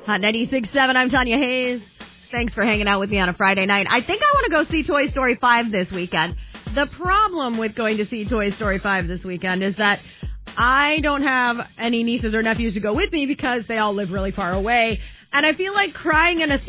Hot 96.7, I'm Tanya Hayes. Thanks for hanging out with me on a Friday night. I think I want to go see Toy Story 5 this weekend. The problem with going to see Toy Story 5 this weekend is that I don't have any nieces or nephews to go with me because they all live really far away. And I feel like crying in a